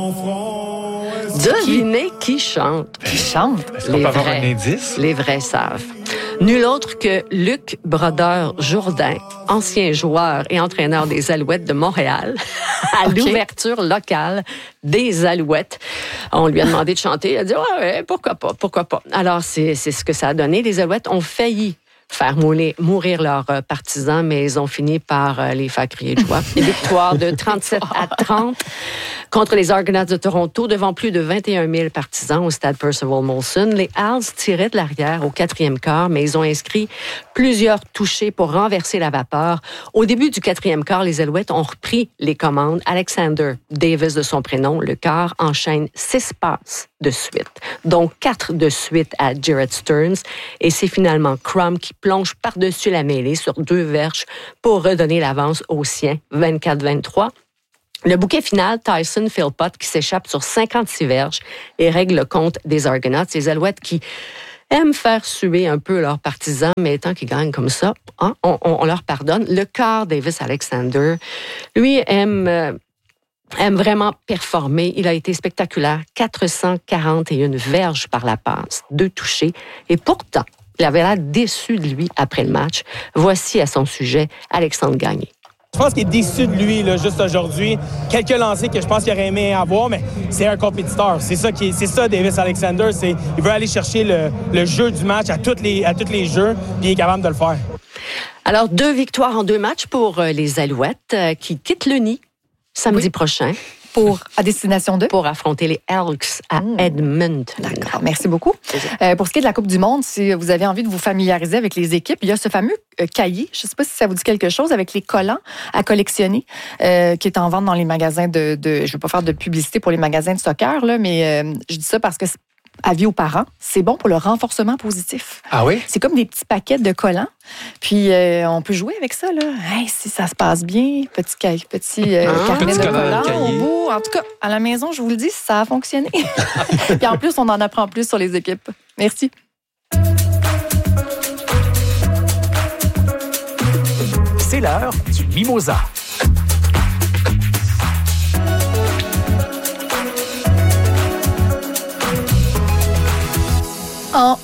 Devinez qui chante. Qui chante? Est-ce qu'on peut avoir un indice? Les vrais savent. Nul autre que Luc Brodeur-Jourdain, ancien joueur et entraîneur des Alouettes de Montréal, à l'ouverture locale des Alouettes. On lui a demandé de chanter. Il a dit ouais, pourquoi pas. Alors, c'est ce que ça a donné. Les Alouettes ont failli faire mourir leurs partisans, mais ils ont fini par les faire crier de joie. Une victoire de 37-30 contre les Argonauts de Toronto devant plus de 21 000 partisans au stade Percival Molson. Les Als tiraient de l'arrière au 4e quart, mais ils ont inscrit plusieurs touchés pour renverser la vapeur. Au début du 4e quart, les Alouettes ont repris les commandes. Alexander Davis, de son prénom, le quart, enchaîne 6 passes de suite, donc 4 de suite à Jared Stearns. Et c'est finalement Crum qui plonge par-dessus la mêlée sur 2 verges pour redonner l'avance aux siens, 24-23. Le bouquet final, Tyson Philpott qui s'échappe sur 56 verges et règle le compte des Argonauts. Les Alouettes qui aiment faire suer un peu leurs partisans, mais tant qu'ils gagnent comme ça, on leur pardonne. Le quart, Davis Alexander, lui aime vraiment performer. Il a été spectaculaire. 441 verges par la passe, 2 touchés. Et pourtant, il avait l'air déçu de lui après le match. Voici à son sujet Alexandre Gagné. Je pense qu'il est déçu de lui, là, juste aujourd'hui. Quelques lancers que je pense qu'il aurait aimé avoir, mais c'est un compétiteur. C'est ça, Davis Alexander. Il veut aller chercher le jeu du match à tous les jeux, puis il est capable de le faire. Alors, 2 victoires en 2 matchs pour les Alouettes qui quittent le nid samedi prochain. À destination de? Pour affronter les Elks à Edmonton. D'accord, merci beaucoup. Pour ce qui est de la Coupe du Monde, si vous avez envie de vous familiariser avec les équipes, il y a ce fameux cahier, je ne sais pas si ça vous dit quelque chose, avec les collants à collectionner, qui est en vente dans les magasins je ne veux pas faire de publicité pour les magasins de soccer, là, mais je dis ça parce que avis aux parents, c'est bon pour le renforcement positif. Ah oui? C'est comme des petits paquets de collants. Puis, on peut jouer avec ça, là. Hey, si ça se passe bien, petit carnet de collants au bout. En tout cas, à la maison, je vous le dis, ça a fonctionné. Puis en plus, on en apprend plus sur les équipes. Merci. C'est l'heure du mimosa. En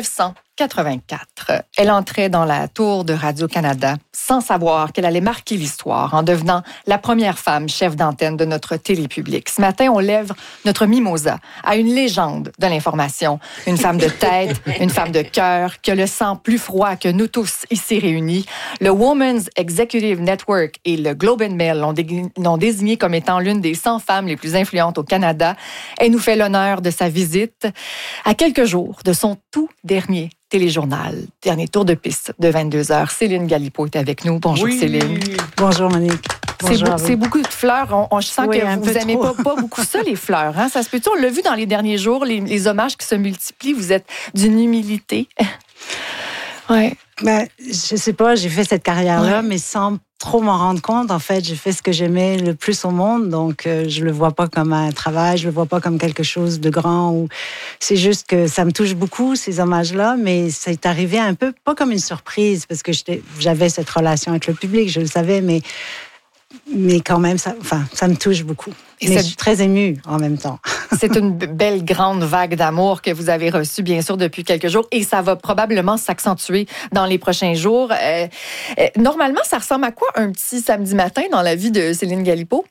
1984, elle entrait dans la tour de Radio-Canada sans savoir qu'elle allait marquer l'histoire en devenant la première femme chef d'antenne de notre télépublic. Ce matin, on lève notre mimosa à une légende de l'information, une femme de tête, une femme de cœur, qui a le sang plus froid que nous tous ici réunis. Le Women's Executive Network et le Globe and Mail l'ont désignée comme étant l'une des 100 femmes les plus influentes au Canada. Elle nous fait l'honneur de sa visite à quelques jours de son tout dernier téléjournal, dernier tour de piste de 22h. Céline Galipeau est avec nous. Bonjour Céline. Bonjour Monique. C'est beaucoup de fleurs. Je sens que vous n'aimez pas beaucoup ça, les fleurs. Hein? Ça se peut-tu? On l'a vu dans les derniers jours, les hommages qui se multiplient. Vous êtes d'une humilité. Ouais. Je sais pas, j'ai fait cette carrière-là, mais sans trop m'en rendre compte. En fait, j'ai fait ce que j'aimais le plus au monde, donc je le vois pas comme un travail, je le vois pas comme quelque chose de grand. C'est juste que ça me touche beaucoup, ces hommages-là, mais ça est arrivé un peu, pas comme une surprise, parce que j'avais cette relation avec le public, je le savais, mais quand même, ça me touche beaucoup. Mais je suis très émue en même temps. C'est une belle grande vague d'amour que vous avez reçue, bien sûr, depuis quelques jours. Et ça va probablement s'accentuer dans les prochains jours. Normalement, ça ressemble à quoi un petit samedi matin dans la vie de Céline Galipeau?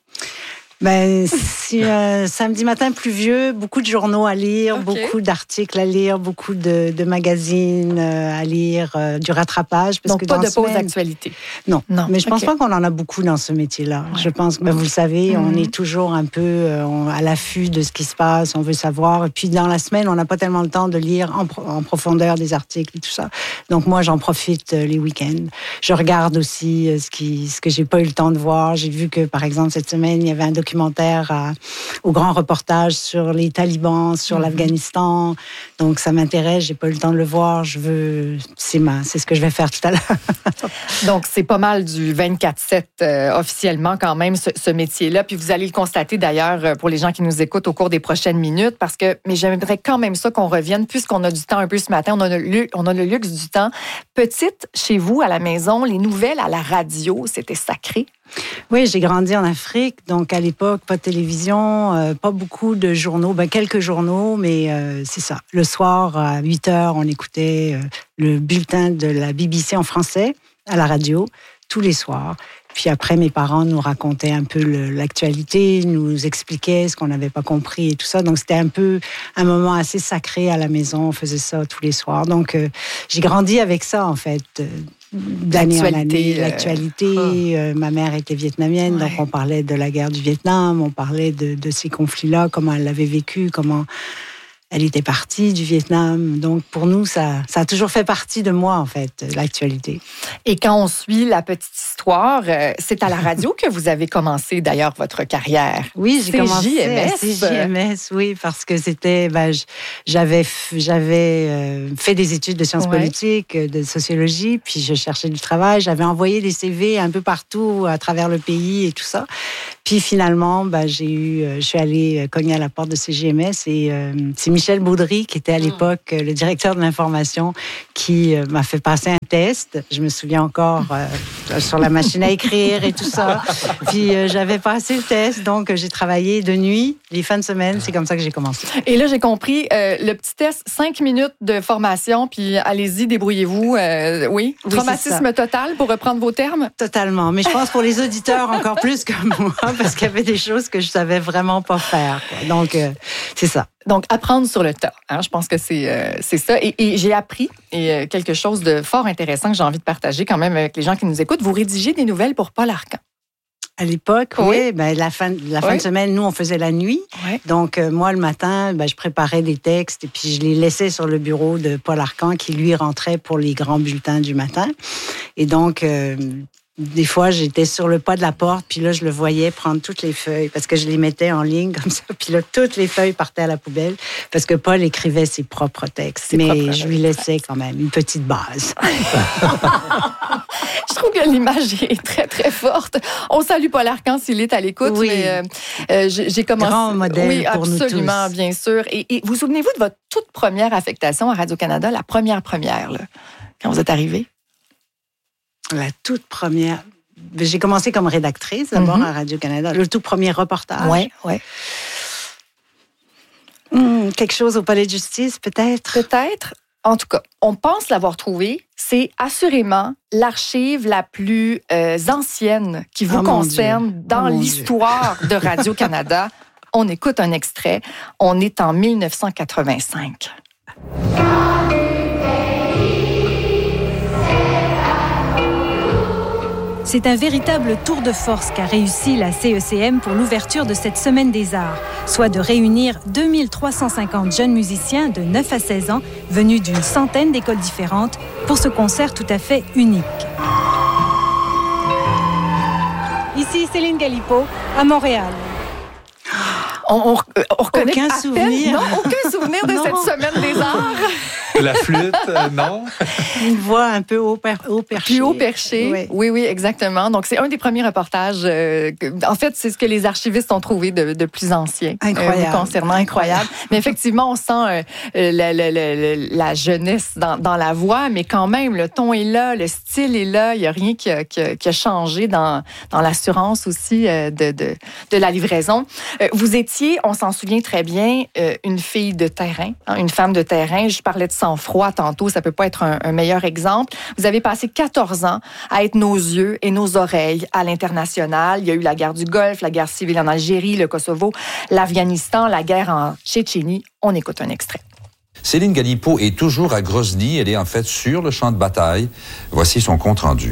Si samedi matin pluvieux, beaucoup de journaux à lire, beaucoup d'articles à lire, beaucoup de magazines à lire, du rattrapage. Donc, pas de pause d'actualité. Non. Mais je pense pas qu'on en a beaucoup dans ce métier-là. Ouais. Je pense que, vous le savez, on est toujours un peu à l'affût de ce qui se passe, on veut savoir. Et puis, dans la semaine, on n'a pas tellement le temps de lire en profondeur des articles et tout ça. Donc, moi, j'en profite les week-ends. Je regarde aussi ce que j'ai pas eu le temps de voir. J'ai vu que, par exemple, cette semaine, il y avait un documentaire au grand reportage sur les talibans, sur l'Afghanistan. Donc, ça m'intéresse. J'ai pas eu le temps de le voir. C'est ce que je vais faire tout à l'heure. Donc, c'est pas mal du 24/7 officiellement quand même, ce métier-là. Puis vous allez le constater d'ailleurs pour les gens qui nous écoutent au cours des prochaines minutes. Mais j'aimerais quand même ça qu'on revienne, puisqu'on a du temps un peu ce matin. On a le luxe du temps. Petite, chez vous, à la maison, les nouvelles à la radio, c'était sacré. Oui, j'ai grandi en Afrique, donc à l'époque, pas de télévision, pas beaucoup de journaux, quelques journaux, mais c'est ça. Le soir, à 8h, on écoutait le bulletin de la BBC en français à la radio, tous les soirs. Puis après, mes parents nous racontaient un peu l'actualité, nous expliquaient ce qu'on n'avait pas compris et tout ça. Donc, c'était un peu un moment assez sacré à la maison. On faisait ça tous les soirs. Donc, j'ai grandi avec ça, en fait, d'année en année. L'actualité. Ma mère était vietnamienne, donc on parlait de la guerre du Vietnam, on parlait de ces conflits-là, comment elle l'avait vécu, comment elle était partie du Vietnam. Donc, pour nous, ça a toujours fait partie de moi, en fait, l'actualité. Et quand on suit la petite histoire, c'est à la radio que vous avez commencé, d'ailleurs, votre carrière. Oui, j'ai commencé à CJMS, oui, parce que c'était... j'avais fait des études de sciences politiques, de sociologie, puis je cherchais du travail. J'avais envoyé des CV un peu partout, à travers le pays et tout ça. Puis finalement, je suis allée cogner à la porte de CJMS et c'est Michel Baudry, qui était à l'époque le directeur de l'information, qui m'a fait passer un test. Je me souviens encore sur la machine à écrire et tout ça. Puis j'avais passé le test, donc j'ai travaillé de nuit, les fins de semaine. C'est comme ça que j'ai commencé. Et là, j'ai compris, le petit test, 5 minutes de formation, puis allez-y, débrouillez-vous. Oui, traumatisme total, pour reprendre vos termes? Totalement. Mais je pense pour les auditeurs encore plus que moi, parce qu'il y avait des choses que je savais vraiment pas faire, quoi. Donc, c'est ça. Donc, apprendre sur le tas. Hein, je pense que c'est ça. Et j'ai appris quelque chose de fort intéressant que j'ai envie de partager quand même avec les gens qui nous écoutent. Vous rédigez des nouvelles pour Paul Arcand. À l'époque, oui. La fin de semaine, nous, on faisait la nuit. Oui. Donc, moi, le matin, je préparais des textes et puis je les laissais sur le bureau de Paul Arcand qui, lui, rentrait pour les grands bulletins du matin. Et donc... des fois, j'étais sur le pas de la porte, puis là, je le voyais prendre toutes les feuilles, parce que je les mettais en ligne comme ça, puis là, toutes les feuilles partaient à la poubelle, parce que Paul écrivait ses propres textes, mais je lui laissais quand même une petite base. Je trouve que l'image est très, très forte. On salue Paul Arcand s'il est à l'écoute, mais j'ai commencé... Grand modèle pour nous tous. Absolument, bien sûr. Et vous souvenez-vous de votre toute première affectation à Radio-Canada, la première, là, quand vous êtes arrivée? La toute première... J'ai commencé comme rédactrice, d'abord, à Radio-Canada. Le tout premier reportage. Oui. Quelque chose au palais de justice, peut-être? Peut-être. En tout cas, on pense l'avoir trouvé. C'est assurément l'archive la plus ancienne qui vous concerne dans l'histoire de Radio-Canada. On écoute un extrait. On est en 1985. C'est un véritable tour de force qu'a réussi la CECM pour l'ouverture de cette Semaine des Arts, soit de réunir 2350 jeunes musiciens de 9 à 16 ans venus d'une centaine d'écoles différentes pour ce concert tout à fait unique. Ici Céline Galipeau, à Montréal. On reconnaît aucun souvenir. Aucun souvenir de cette Semaine des Arts. La flûte, non? Une voix un peu haut perché. Plus haut perché, oui, exactement. Donc, c'est un des premiers reportages. En fait, c'est ce que les archivistes ont trouvé de plus ancien. Incroyable. Concernant incroyable. Mais effectivement, on sent la jeunesse dans la voix, mais quand même, le ton est là, le style est là. Il n'y a rien qui a changé dans l'assurance aussi de la livraison. Vous étiez, on s'en souvient très bien, une fille de terrain, une femme de terrain. Je parlais de sang-froid tantôt, ça peut pas être un meilleur exemple. Vous avez passé 14 ans à être nos yeux et nos oreilles à l'international. Il y a eu la guerre du Golfe, la guerre civile en Algérie, le Kosovo, l'Afghanistan, la guerre en Tchétchénie. On écoute un extrait. Céline Galipeau est toujours à Grozny. Elle est en fait sur le champ de bataille. Voici son compte-rendu.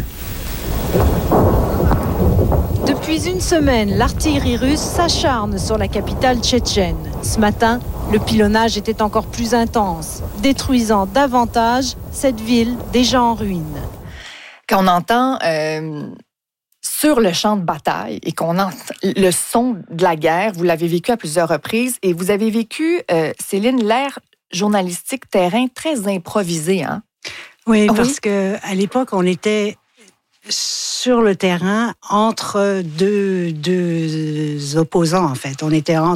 Depuis une semaine, l'artillerie russe s'acharne sur la capitale tchétchène. Ce matin, le pilonnage était encore plus intense, détruisant davantage cette ville déjà en ruine. Quand on entend sur le champ de bataille et qu'on entend le son de la guerre, vous l'avez vécu à plusieurs reprises et vous avez vécu, Céline, l'ère journalistique terrain très improvisée, hein? Oui, parce qu'à l'époque, on était sur le terrain entre deux opposants, en fait. On était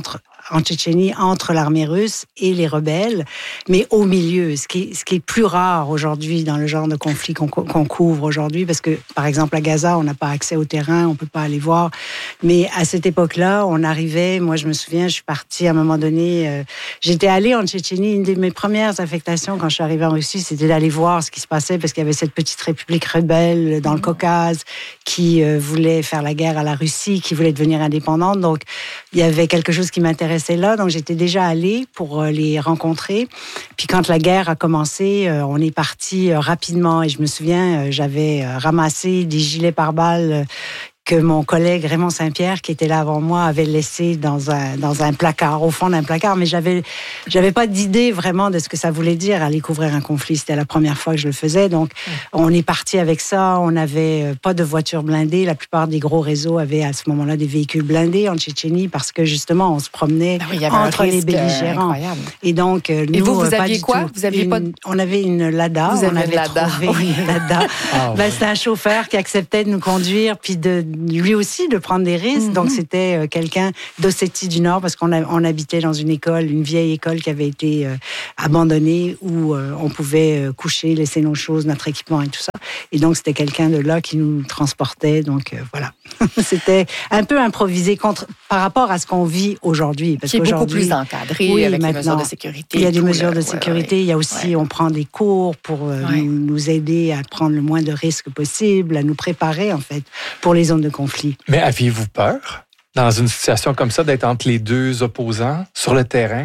en Tchétchénie entre l'armée russe et les rebelles, mais au milieu, ce qui est plus rare aujourd'hui dans le genre de conflit qu'on couvre aujourd'hui, parce que, par exemple, à Gaza, on n'a pas accès au terrain, on peut pas aller voir, mais à cette époque-là, on arrivait, moi je me souviens, je suis partie à un moment donné, j'étais allée en Tchétchénie, une de mes premières affectations quand je suis arrivée en Russie, c'était d'aller voir ce qui se passait, parce qu'il y avait cette petite république rebelle dans le Caucase qui voulait faire la guerre à la Russie, qui voulait devenir indépendante. Donc, il y avait quelque chose qui m'intéressait là. Donc, j'étais déjà allée pour les rencontrer. Puis, quand la guerre a commencé, on est parti rapidement. Et je me souviens, j'avais ramassé des gilets pare-balles que mon collègue Raymond Saint-Pierre, qui était là avant moi, avait laissé dans un placard, au fond d'un placard. Mais j'avais pas d'idée vraiment de ce que ça voulait dire, aller couvrir un conflit. C'était la première fois que je le faisais. Donc, on est parti avec ça. On n'avait pas de voitures blindées. La plupart des gros réseaux avaient à ce moment-là des véhicules blindés en Tchétchénie parce que justement, on se promenait entre les belligérants. Et donc, nous, vous aviez quoi? Vous aviez on avait une Lada. Vous avez une Lada. Une Lada. C'était un chauffeur qui acceptait de nous conduire, puis lui aussi de prendre des risques. Donc, c'était quelqu'un d'Ossétie du Nord, parce qu'on habitait dans une école, une vieille école qui avait été abandonnée, où on pouvait coucher, laisser nos choses, notre équipement et tout ça. Et donc, c'était quelqu'un de là qui nous transportait. Donc, voilà. C'était un peu improvisé par rapport à ce qu'on vit aujourd'hui. Qui est beaucoup plus encadré avec les mesures de sécurité. Il y a des mesures de sécurité. Il y a aussi, on prend des cours pour nous aider à prendre le moins de risques possible, à nous préparer, en fait, pour les zones de conflit. Mais aviez-vous peur, dans une situation comme ça, d'être entre les deux opposants sur le terrain?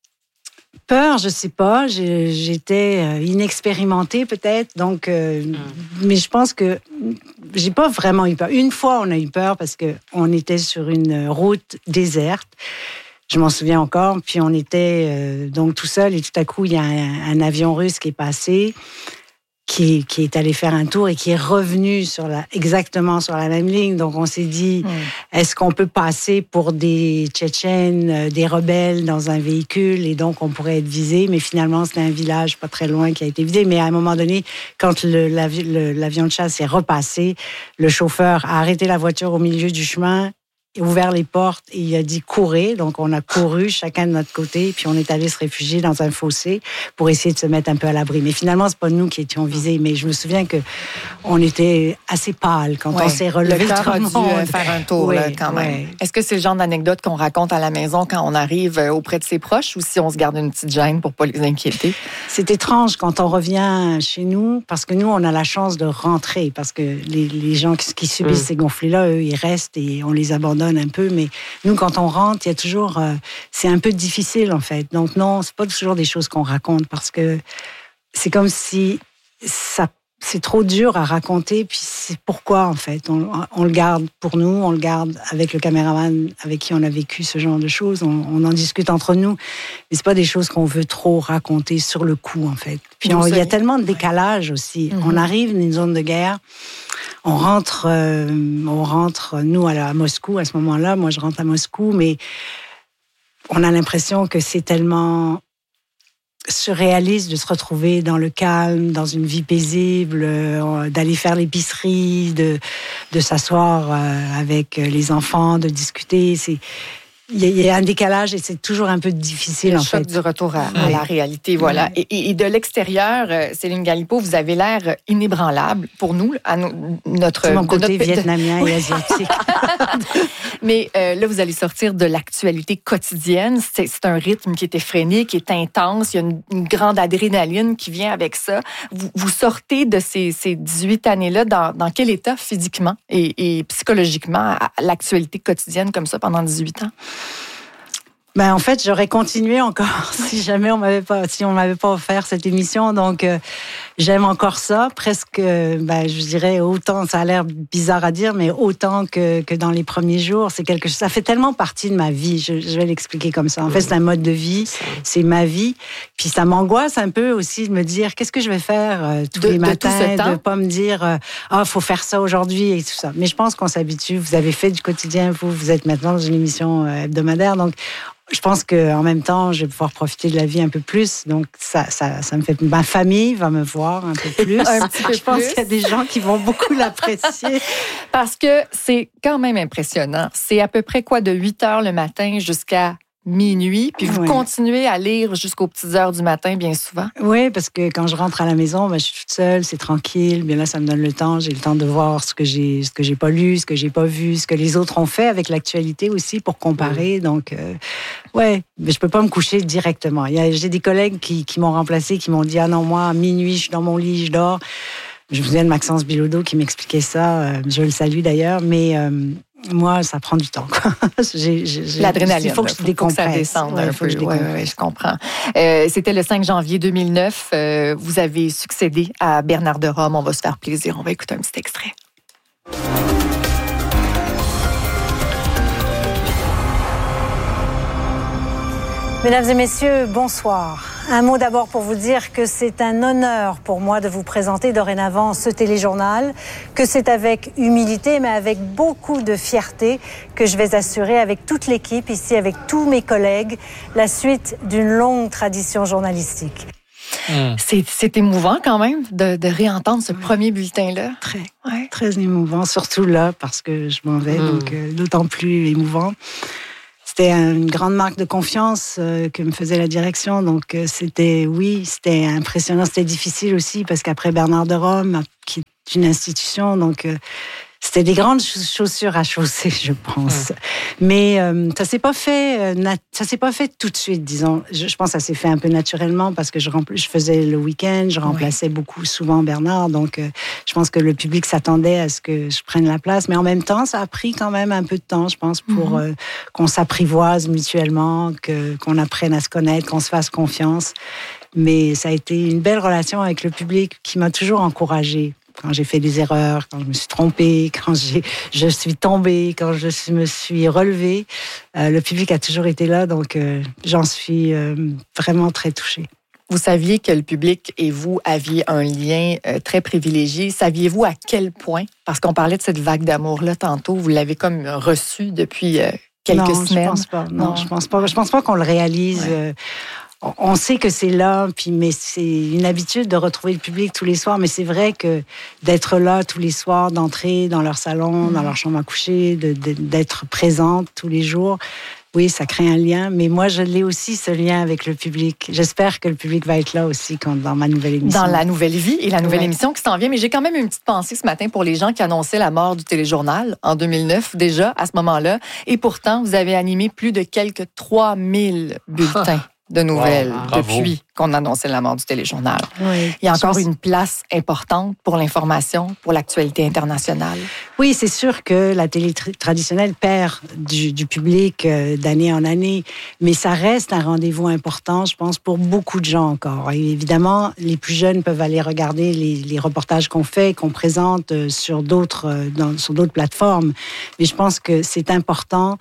Peur, je sais pas. J'étais inexpérimentée peut-être, donc. Mais je pense que j'ai pas vraiment eu peur. Une fois, on a eu peur parce que on était sur une route déserte. Je m'en souviens encore. Puis on était donc tout seul et tout à coup il y a un avion russe qui est passé, qui est allé faire un tour et qui est revenu exactement sur la même ligne. Donc, on s'est dit, est-ce qu'on peut passer pour des Tchétchènes, des rebelles dans un véhicule et donc on pourrait être visé? Mais finalement, c'était un village pas très loin qui a été visé. Mais à un moment donné, quand l'avion de chasse est repassé, le chauffeur a arrêté la voiture au milieu du chemin, ouvert les portes et il a dit courez. Donc, on a couru chacun de notre côté, puis on est allé se réfugier dans un fossé pour essayer de se mettre un peu à l'abri. Mais finalement, c'est pas nous qui étions visés. Mais je me souviens que on était assez pâle quand on s'est relevé. Le cœur a dû faire un tour quand même. Est-ce que c'est le genre d'anecdote qu'on raconte à la maison quand on arrive auprès de ses proches ou si on se garde une petite gêne pour pas les inquiéter? C'est étrange quand on revient chez nous parce que nous, on a la chance de rentrer parce que les gens qui subissent ces conflits-là, eux, ils restent et on les abandonne un peu, mais nous, quand on rentre, il y a toujours... c'est un peu difficile, en fait. Donc non, c'est pas toujours des choses qu'on raconte, parce que c'est comme si c'est trop dur à raconter, puis c'est pourquoi, en fait. On le garde pour nous, on le garde avec le caméraman avec qui on a vécu ce genre de choses, on en discute entre nous, mais c'est pas des choses qu'on veut trop raconter sur le coup, en fait. Puis il y a tellement de décalage aussi. On arrive dans une zone de guerre, on rentre, nous, à Moscou, à ce moment-là. Moi, je rentre à Moscou, mais on a l'impression que c'est tellement surréaliste de se retrouver dans le calme, dans une vie paisible, d'aller faire l'épicerie, de s'asseoir avec les enfants, de discuter. Il y a un décalage et c'est toujours un peu difficile, en fait. Le choc du retour à la réalité, voilà. Et de l'extérieur, Céline Galipeau, vous avez l'air inébranlable pour nous, à notre... C'est mon côté vietnamien et asiatique. Mais là, vous allez sortir de l'actualité quotidienne. C'est un rythme qui est effréné, qui est intense. Il y a une grande adrénaline qui vient avec ça. Vous sortez de ces 18 années-là dans quel état physiquement et psychologiquement à l'actualité quotidienne comme ça pendant 18 ans? Ben, en fait, j'aurais continué encore si jamais on m'avait pas offert cette émission. Donc, j'aime encore ça, presque, je dirais autant, ça a l'air bizarre à dire, mais autant que dans les premiers jours. C'est quelque chose, ça fait tellement partie de ma vie. Je vais l'expliquer comme ça. En fait, c'est un mode de vie, c'est ma vie. Puis ça m'angoisse un peu aussi de me dire, qu'est-ce que je vais faire tous les matins, de pas me dire, faut faire ça aujourd'hui et tout ça. Mais je pense qu'on s'habitue. Vous avez fait du quotidien, vous êtes maintenant dans une émission hebdomadaire, donc je pense qu'en même temps, je vais pouvoir profiter de la vie un peu plus. Donc, ça me fait... Ma famille va me voir un peu plus. Un petit peu je pense qu'il y a des gens qui vont beaucoup l'apprécier. Parce que c'est quand même impressionnant. C'est à peu près quoi, de 8 heures le matin jusqu'à minuit, puis vous continuez à lire jusqu'aux petites heures du matin, bien souvent. Oui, parce que quand je rentre à la maison, je suis toute seule, c'est tranquille. Bien là, ça me donne le temps. J'ai le temps de voir ce que j'ai pas lu, ce que j'ai pas vu, ce que les autres ont fait avec l'actualité aussi pour comparer. Donc, mais je peux pas me coucher directement. J'ai des collègues qui m'ont remplacé, qui m'ont dit non, moi, à minuit, je suis dans mon lit, je dors. Je me souviens de Maxence Bilodeau qui m'expliquait ça. Je le salue d'ailleurs, mais moi, ça prend du temps. L'adrénaline. Il faut que je décompresse. Ça descende un peu. Oui, je comprends. C'était le 5 janvier 2009. Vous avez succédé à Bernard de Rome. On va se faire plaisir. On va écouter un petit extrait. Mesdames et messieurs, bonsoir. Un mot d'abord pour vous dire que c'est un honneur pour moi de vous présenter dorénavant ce téléjournal, que c'est avec humilité mais avec beaucoup de fierté que je vais assurer avec toute l'équipe ici, avec tous mes collègues, la suite d'une longue tradition journalistique. C'est émouvant quand même de réentendre ce premier bulletin-là. Très émouvant, surtout là parce que je m'en vais, donc d'autant plus émouvant. C'était une grande marque de confiance que me faisait la direction. Donc, c'était impressionnant. C'était difficile aussi parce qu'après Bernard de Rome, qui est une institution, donc c'était des grandes chaussures à chausser, je pense. Mais ça s'est pas fait tout de suite, disons. Je pense que ça s'est fait un peu naturellement parce que je faisais le week-end, je remplaçais souvent Bernard. Donc, je pense que le public s'attendait à ce que je prenne la place. Mais en même temps, ça a pris quand même un peu de temps, je pense, pour qu'on s'apprivoise mutuellement, qu'on apprenne à se connaître, qu'on se fasse confiance. Mais ça a été une belle relation avec le public qui m'a toujours encouragée. Quand j'ai fait des erreurs, quand je me suis trompée, quand je suis tombée, quand je me suis relevée, le public a toujours été là, donc j'en suis vraiment très touchée. Vous saviez que le public et vous aviez un lien très privilégié. Saviez-vous à quel point, parce qu'on parlait de cette vague d'amour-là tantôt, vous l'avez comme reçue depuis quelques semaines? Je pense pas. Non, je pense pas. Je pense pas qu'on le réalise. On sait que c'est là, mais c'est une habitude de retrouver le public tous les soirs. Mais c'est vrai que d'être là tous les soirs, d'entrer dans leur salon, dans leur chambre à coucher, d'être présente tous les jours, oui, ça crée un lien. Mais moi, je l'ai aussi, ce lien avec le public. J'espère que le public va être là aussi dans ma nouvelle émission. Dans la nouvelle vie et la nouvelle émission qui s'en vient. Mais j'ai quand même une petite pensée ce matin pour les gens qui annonçaient la mort du téléjournal en 2009, déjà, à ce moment-là. Et pourtant, vous avez animé plus de quelques 3000 bulletins de nouvelles depuis qu'on annonçait la mort du téléjournal. Il y a encore une place importante pour l'information, pour l'actualité internationale. Oui, c'est sûr que la télé traditionnelle perd du public d'année en année, mais ça reste un rendez-vous important, je pense, pour beaucoup de gens encore. Et évidemment, les plus jeunes peuvent aller regarder les reportages qu'on fait, qu'on présente sur d'autres plateformes. Mais je pense que c'est important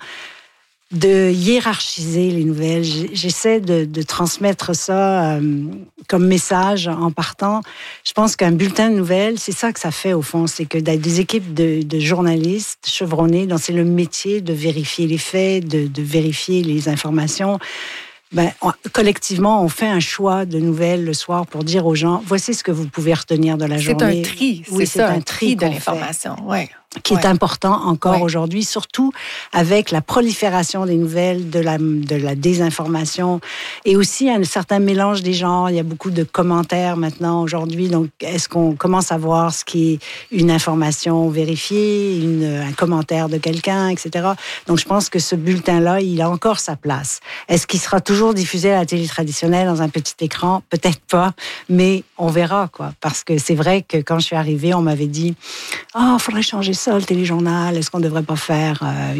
de hiérarchiser les nouvelles. J'essaie de transmettre ça comme message en partant. Je pense qu'un bulletin de nouvelles, c'est ça que ça fait au fond, c'est que des équipes de journalistes chevronnés, dont c'est le métier de vérifier les faits, de vérifier les informations. Collectivement, on fait un choix de nouvelles le soir pour dire aux gens, voici ce que vous pouvez retenir de la journée. C'est un tri, c'est un tri de l'information. Qui est important encore aujourd'hui, surtout avec la prolifération des nouvelles, de la désinformation et aussi un certain mélange des genres. Il y a beaucoup de commentaires maintenant aujourd'hui. Donc, est-ce qu'on commence à voir ce qui est une information vérifiée, un commentaire de quelqu'un, etc. Donc, je pense que ce bulletin-là, il a encore sa place. Est-ce qu'il sera toujours diffusé à la télé traditionnelle dans un petit écran? Peut-être pas, mais on verra, quoi. Parce que c'est vrai que quand je suis arrivée, on m'avait dit « il faudrait changer ça, le téléjournal, est-ce qu'on ne devrait pas faire un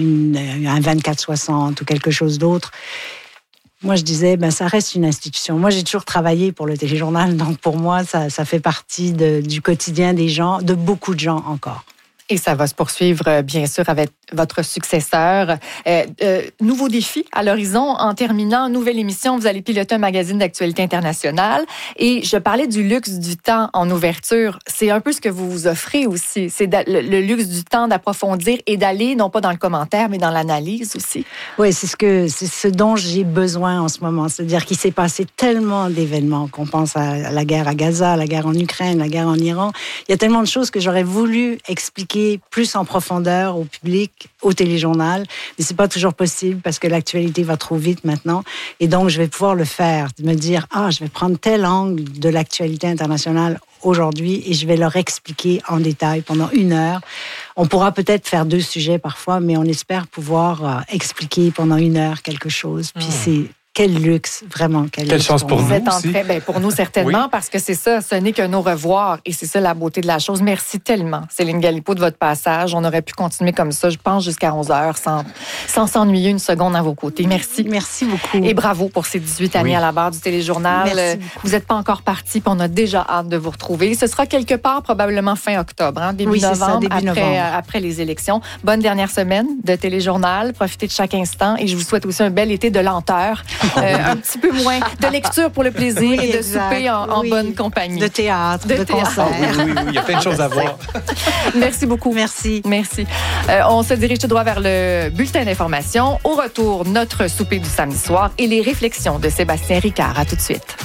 24-60 ou quelque chose d'autre ?» Moi, je disais, ça reste une institution. Moi, j'ai toujours travaillé pour le téléjournal, donc pour moi, ça fait partie du quotidien des gens, de beaucoup de gens encore. Et ça va se poursuivre, bien sûr, avec votre successeur. Nouveau défi à l'horizon. En terminant, nouvelle émission, vous allez piloter un magazine d'actualité internationale. Et je parlais du luxe du temps en ouverture. C'est un peu ce que vous vous offrez aussi. C'est le luxe du temps d'approfondir et d'aller, non pas dans le commentaire, mais dans l'analyse aussi. Oui, c'est ce dont j'ai besoin en ce moment. C'est-à-dire qu'il s'est passé tellement d'événements, qu'on pense à la guerre à Gaza, la guerre en Ukraine, la guerre en Iran. Il y a tellement de choses que j'aurais voulu expliquer expliquer plus en profondeur au public, au téléjournal. Mais c'est pas toujours possible parce que l'actualité va trop vite maintenant. Et donc, je vais pouvoir le faire, de me dire, je vais prendre tel angle de l'actualité internationale aujourd'hui et je vais leur expliquer en détail pendant 1 heure. On pourra peut-être faire 2 sujets parfois, mais on espère pouvoir expliquer pendant 1 heure quelque chose. Puis c'est... Quel luxe, vraiment. Quelle chance pour nous aussi. Pour nous, certainement, oui. Parce que c'est ça, ce n'est que nos revoirs. Et c'est ça la beauté de la chose. Merci tellement, Céline Galipeau, de votre passage. On aurait pu continuer comme ça, je pense, jusqu'à 11h, sans s'ennuyer une seconde à vos côtés. Merci. Merci beaucoup. Et bravo pour ces 18 années à la barre du Téléjournal. Merci. Vous n'êtes pas encore parti, puis on a déjà hâte de vous retrouver. Ce sera quelque part, probablement fin octobre, début novembre, après les élections. Bonne dernière semaine de Téléjournal. Profitez de chaque instant. Et je vous souhaite aussi un bel été de lenteur. Un petit peu moins de lecture pour le plaisir et de souper en bonne compagnie. De théâtre, de concert. Oui, il y a plein de choses à voir. Merci beaucoup. Merci. On se dirige tout droit vers le bulletin d'information. Au retour, notre souper du samedi soir et les réflexions de Sébastien Ricard. À tout de suite.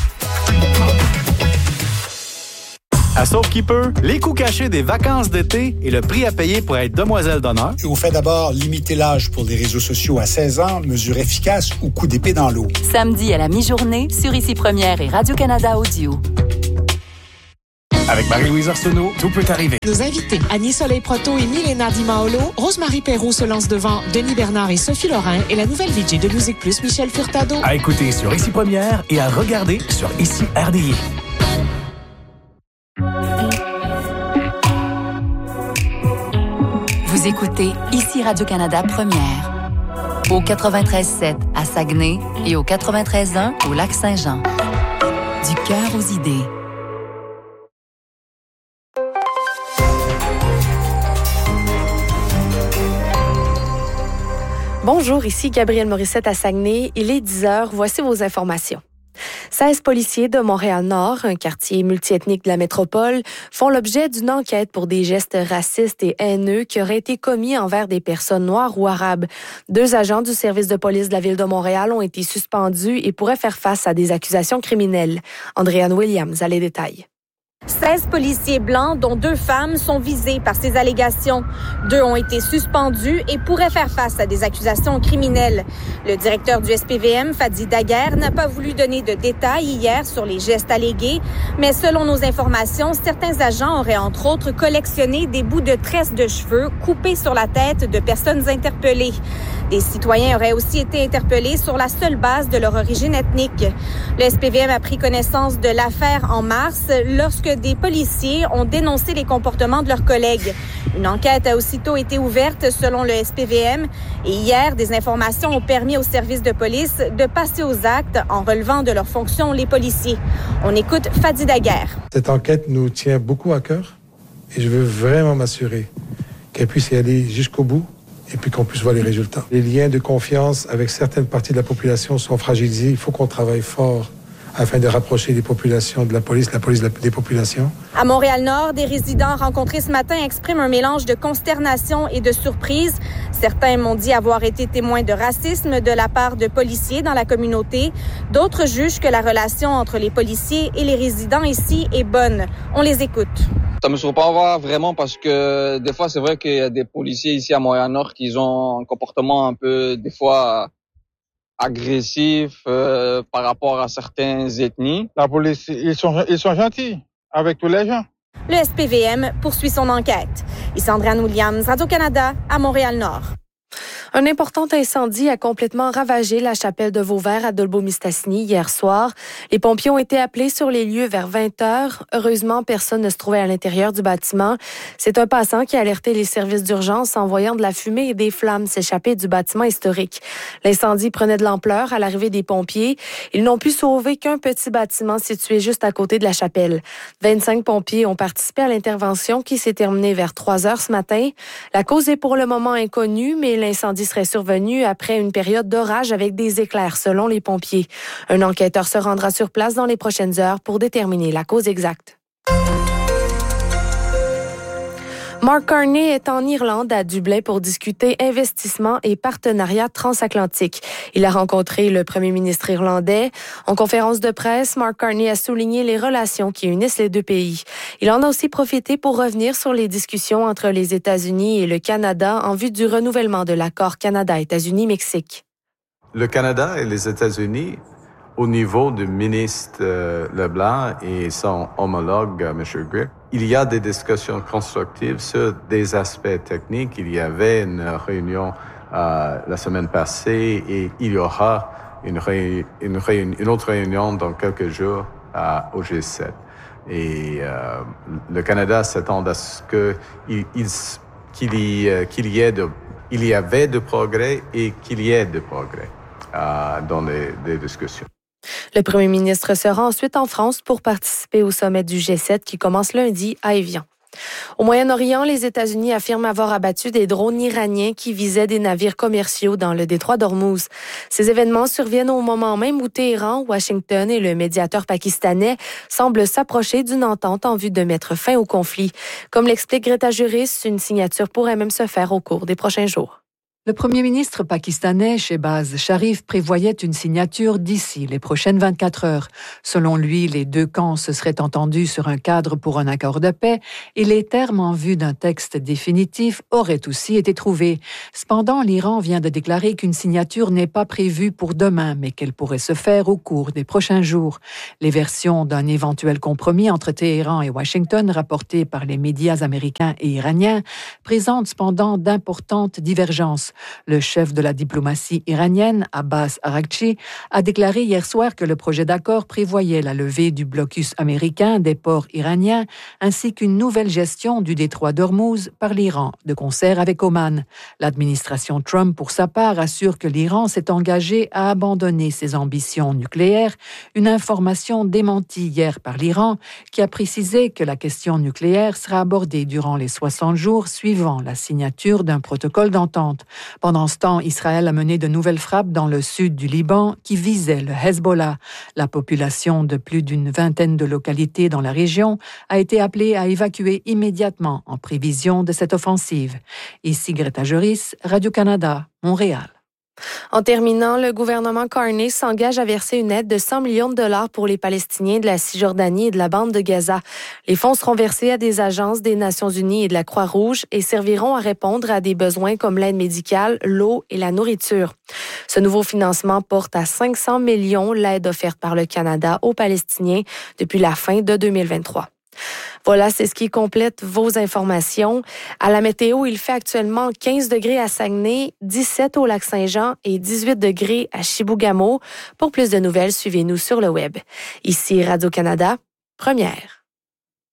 À Sauve qui peut, les coûts cachés des vacances d'été et le prix à payer pour être demoiselle d'honneur. On fait d'abord limiter l'âge pour les réseaux sociaux à 16 ans, mesure efficace ou coup d'épée dans l'eau. Samedi à la mi-journée, sur Ici Première et Radio-Canada Audio. Avec Marie-Louise Arsenault, tout peut arriver. Nos invités, Annie Soleil-Proto et Milena Di Maolo, Rosemary Perrault se lance devant Denis Bernard et Sophie Lorrain et la nouvelle VJ de Musique Plus, Michel Furtado. À écouter sur Ici Première et à regarder sur Ici RDI. Vous écoutez Ici Radio-Canada Première. Au 93.7 à Saguenay et au 93.1 au Lac-Saint-Jean. Du cœur aux idées. Bonjour, ici Gabrielle Morissette à Saguenay. Il est 10h. Voici vos informations. 16 policiers de Montréal-Nord, un quartier multiethnique de la métropole, font l'objet d'une enquête pour des gestes racistes et haineux qui auraient été commis envers des personnes noires ou arabes. 2 agents du service de police de la Ville de Montréal ont été suspendus et pourraient faire face à des accusations criminelles. Andréane Williams a les détails. 16 policiers blancs, dont 2 femmes, sont visés par ces allégations. 2 ont été suspendus et pourraient faire face à des accusations criminelles. Le directeur du SPVM, Fadi Daguerre, n'a pas voulu donner de détails hier sur les gestes allégués, mais selon nos informations, certains agents auraient entre autres collectionné des bouts de tresses de cheveux coupés sur la tête de personnes interpellées. Des citoyens auraient aussi été interpellés sur la seule base de leur origine ethnique. Le SPVM a pris connaissance de l'affaire en mars lorsque des policiers ont dénoncé les comportements de leurs collègues. Une enquête a aussitôt été ouverte selon le SPVM et hier, des informations ont permis aux services de police de passer aux actes en relevant de leurs fonctions les policiers. On écoute Fadi Daguerre. Cette enquête nous tient beaucoup à cœur et je veux vraiment m'assurer qu'elle puisse y aller jusqu'au bout et puis qu'on puisse voir les résultats. Les liens de confiance avec certaines parties de la population sont fragilisés. Il faut qu'on travaille fort afin de rapprocher les populations de la police des populations. À Montréal-Nord, des résidents rencontrés ce matin expriment un mélange de consternation et de surprise. Certains m'ont dit avoir été témoins de racisme de la part de policiers dans la communauté. D'autres jugent que la relation entre les policiers et les résidents ici est bonne. On les écoute. Ça me surprend pas vraiment parce que des fois, c'est vrai qu'il y a des policiers ici à Montréal-Nord qui ont un comportement un peu, des fois, agressif par rapport à certaines ethnies. La police, ils sont gentils avec tous les gens. Le SPVM poursuit son enquête. Ici Andréane Williams, Radio-Canada, à Montréal-Nord. Un important incendie a complètement ravagé la chapelle de Vauvert à Dolbeau-Mistassini hier soir. Les pompiers ont été appelés sur les lieux vers 20h. Heureusement, personne ne se trouvait à l'intérieur du bâtiment. C'est un passant qui a alerté les services d'urgence en voyant de la fumée et des flammes s'échapper du bâtiment historique. L'incendie prenait de l'ampleur à l'arrivée des pompiers. Ils n'ont pu sauver qu'un petit bâtiment situé juste à côté de la chapelle. 25 pompiers ont participé à l'intervention qui s'est terminée vers 3h ce matin. La cause est pour le moment inconnue, mais l'incendie serait survenu après une période d'orage avec des éclairs, selon les pompiers. Un enquêteur se rendra sur place dans les prochaines heures pour déterminer la cause exacte. Mark Carney est en Irlande, à Dublin, pour discuter investissement et partenariat transatlantique. Il a rencontré le premier ministre irlandais. En conférence de presse, Mark Carney a souligné les relations qui unissent les deux pays. Il en a aussi profité pour revenir sur les discussions entre les États-Unis et le Canada en vue du renouvellement de l'accord Canada-États-Unis-Mexique. Le Canada et les États-Unis, au niveau du ministre Leblanc et son homologue, M. Gripp, il y a des discussions constructives sur des aspects techniques. Il y avait une réunion la semaine passée et il y aura une autre réunion dans quelques jours au G7. Et le Canada s'attend à ce qu'il y avait de progrès et qu'il y ait de progrès dans les discussions. Le premier ministre sera ensuite en France pour participer au sommet du G7 qui commence lundi à Évian. Au Moyen-Orient, les États-Unis affirment avoir abattu des drones iraniens qui visaient des navires commerciaux dans le détroit d'Ormuz. Ces événements surviennent au moment même où Téhéran, Washington et le médiateur pakistanais semblent s'approcher d'une entente en vue de mettre fin au conflit. Comme l'explique Greta Juris, une signature pourrait même se faire au cours des prochains jours. Le premier ministre pakistanais, Shehbaz Sharif, prévoyait une signature d'ici les prochaines 24 heures. Selon lui, les deux camps se seraient entendus sur un cadre pour un accord de paix et les termes en vue d'un texte définitif auraient aussi été trouvés. Cependant, l'Iran vient de déclarer qu'une signature n'est pas prévue pour demain, mais qu'elle pourrait se faire au cours des prochains jours. Les versions d'un éventuel compromis entre Téhéran et Washington, rapportées par les médias américains et iraniens, présentent cependant d'importantes divergences. Le chef de la diplomatie iranienne, Abbas Araghchi, a déclaré hier soir que le projet d'accord prévoyait la levée du blocus américain des ports iraniens ainsi qu'une nouvelle gestion du détroit d'Ormuz par l'Iran, de concert avec Oman. L'administration Trump, pour sa part, assure que l'Iran s'est engagé à abandonner ses ambitions nucléaires, une information démentie hier par l'Iran qui a précisé que la question nucléaire sera abordée durant les 60 jours suivant la signature d'un protocole d'entente. Pendant ce temps, Israël a mené de nouvelles frappes dans le sud du Liban qui visaient le Hezbollah. La population de plus d'une vingtaine de localités dans la région a été appelée à évacuer immédiatement en prévision de cette offensive. Ici Greta Juris, Radio-Canada, Montréal. En terminant, le gouvernement Carney s'engage à verser une aide de 100 millions de dollars pour les Palestiniens de la Cisjordanie et de la bande de Gaza. Les fonds seront versés à des agences des Nations unies et de la Croix-Rouge et serviront à répondre à des besoins comme l'aide médicale, l'eau et la nourriture. Ce nouveau financement porte à 500 millions l'aide offerte par le Canada aux Palestiniens depuis la fin de 2023. Voilà, c'est ce qui complète vos informations. À la météo, il fait actuellement 15 degrés à Saguenay, 17 au Lac-Saint-Jean et 18 degrés à Chibougamau. Pour plus de nouvelles, suivez-nous sur le web. Ici Radio-Canada, première.